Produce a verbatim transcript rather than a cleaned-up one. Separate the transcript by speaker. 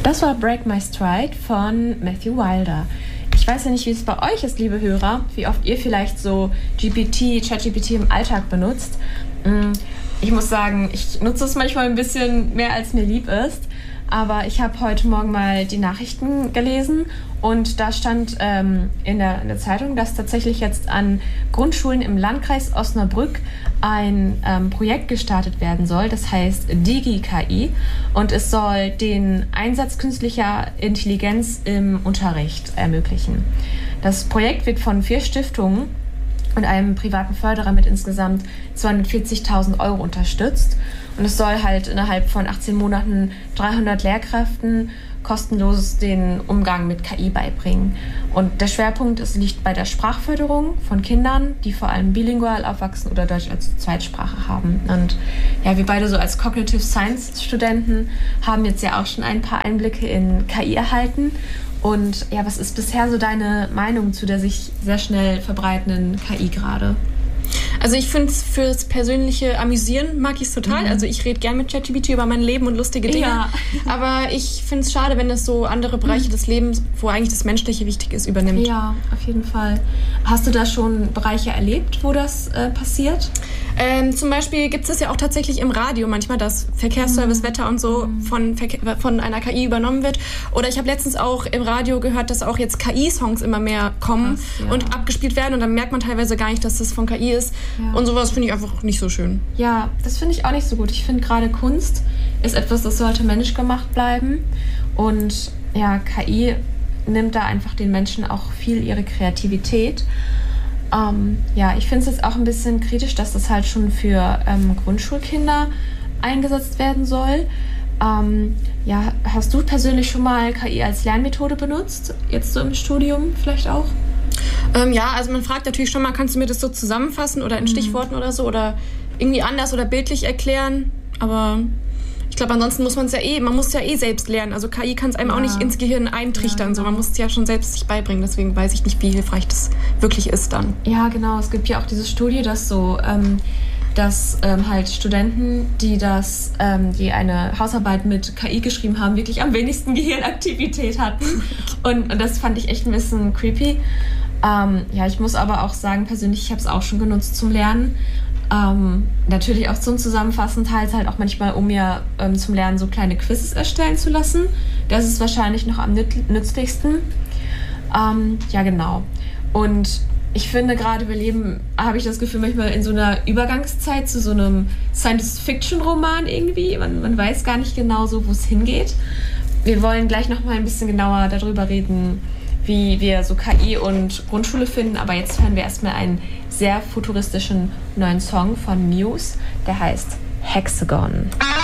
Speaker 1: Das war Break My Stride von Matthew Wilder. Ich weiß ja nicht, wie es bei euch ist, liebe Hörer, wie oft ihr vielleicht so G P T, ChatGPT im Alltag benutzt. Ich muss sagen, ich nutze es manchmal ein bisschen mehr, als mir lieb ist. Aber ich habe heute Morgen mal die Nachrichten gelesen und da stand ähm, in, der, in der Zeitung, dass tatsächlich jetzt an Grundschulen im Landkreis Osnabrück ein ähm, Projekt gestartet werden soll. Das heißt Digi-K I und es soll den Einsatz künstlicher Intelligenz im Unterricht ermöglichen. Das Projekt wird von vier Stiftungen und einem privaten Förderer mit insgesamt zweihundertvierzigtausend Euro unterstützt. Und es soll halt innerhalb von achtzehn Monaten dreihundert Lehrkräften kostenlos den Umgang mit K I beibringen. Und der Schwerpunkt ist, liegt bei der Sprachförderung von Kindern, die vor allem bilingual aufwachsen oder Deutsch als Zweitsprache haben. Und ja, wir beide so als Cognitive Science Studenten haben jetzt ja auch schon ein paar Einblicke in K I erhalten. Und ja, was ist bisher so deine Meinung zu der sich sehr schnell verbreitenden K I gerade?
Speaker 2: Also ich finde es fürs persönliche Amüsieren mag ich es total. Mhm. Also ich rede gern mit ChatGPT über mein Leben und lustige Dinge.
Speaker 1: Ja.
Speaker 2: Aber ich finde es schade, wenn es so andere Bereiche mhm. des Lebens, wo eigentlich das Menschliche wichtig ist, übernimmt.
Speaker 1: Ja, auf jeden Fall. Hast du da schon Bereiche erlebt, wo das äh, passiert?
Speaker 2: Ähm, zum Beispiel gibt es das ja auch tatsächlich im Radio manchmal, dass Verkehrsservice, mhm. Wetter und so von, Verke- von einer K I übernommen wird. Oder ich habe letztens auch im Radio gehört, dass auch jetzt K I-Songs immer mehr kommen. Krass, ja. Und abgespielt werden und dann merkt man teilweise gar nicht, dass das von K I ist. Ja. Und sowas finde ich einfach nicht so schön.
Speaker 1: Ja, das finde ich auch nicht so gut. Ich finde gerade Kunst ist etwas, das sollte menschgemacht bleiben. Und ja, K I nimmt da einfach den Menschen auch viel ihre Kreativität. Ähm, ja, ich finde es jetzt auch ein bisschen kritisch, dass das halt schon für ähm, Grundschulkinder eingesetzt werden soll. Ähm, ja, hast du persönlich schon mal K I als Lernmethode benutzt? Jetzt so im Studium vielleicht auch?
Speaker 2: Ähm, ja, also man fragt natürlich schon mal, kannst du mir das so zusammenfassen oder in mhm. Stichworten oder so oder irgendwie anders oder bildlich erklären? Aber ich glaube, ansonsten muss man es ja eh, man muss ja eh selbst lernen. Also K I kann es einem ja. auch nicht ins Gehirn eintrichtern. Ja, genau. So, man muss es ja schon selbst sich beibringen. Deswegen weiß ich nicht, wie hilfreich das wirklich ist dann.
Speaker 1: Ja, genau. Es gibt ja auch diese Studie, dass so, ähm, dass ähm, halt Studenten, die das, ähm, die eine Hausarbeit mit K I geschrieben haben, wirklich am wenigsten Gehirnaktivität hatten. Und, und das fand ich echt ein bisschen creepy. Ähm, ja, ich muss aber auch sagen, persönlich, ich habe es auch schon genutzt zum Lernen. Ähm, natürlich auch zum Zusammenfassen, teils halt auch manchmal, um mir ähm, zum Lernen so kleine Quizzes erstellen zu lassen. Das ist wahrscheinlich noch am nüt- nützlichsten. Ähm, ja, genau. Und ich finde gerade, wir leben, habe ich das Gefühl, manchmal in so einer Übergangszeit zu so einem Science-Fiction-Roman irgendwie. Man, man weiß gar nicht genau so, wo es hingeht. Wir wollen gleich noch mal ein bisschen genauer darüber reden, wie wir so K I und Grundschule finden. Aber jetzt hören wir erstmal einen sehr futuristischen neuen Song von Muse, der heißt Hexagon.